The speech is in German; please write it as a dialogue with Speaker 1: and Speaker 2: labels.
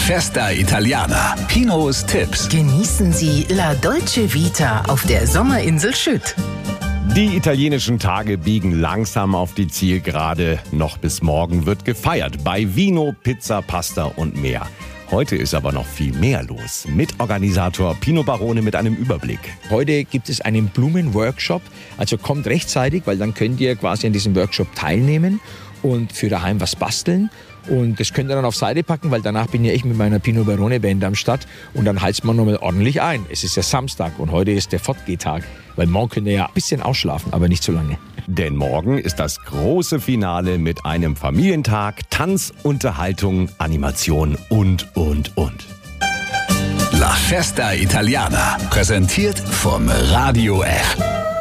Speaker 1: Festa Italiana. Pinos Tipps.
Speaker 2: Genießen Sie La Dolce Vita auf der Sommerinsel Schütt.
Speaker 3: Die italienischen Tage biegen langsam auf die Zielgerade. Noch bis morgen wird gefeiert bei Vino, Pizza, Pasta und mehr. Heute ist aber noch viel mehr los. Mitorganisator Pino Barone mit einem Überblick.
Speaker 4: Heute gibt es einen Blumenworkshop. Also kommt rechtzeitig, weil dann könnt ihr quasi an diesem Workshop teilnehmen und für daheim was basteln. Und das könnt ihr dann auf Seite packen, weil danach bin ja ich mit meiner Pino Barone Band am Start und dann heizt man nochmal ordentlich ein. Es ist ja Samstag und heute ist der Fortgehtag, weil morgen könnt ihr ja ein bisschen ausschlafen, aber nicht so lange.
Speaker 3: Denn morgen ist das große Finale mit einem Familientag, Tanz, Unterhaltung, Animation und.
Speaker 1: La Festa Italiana. Präsentiert vom Radio F.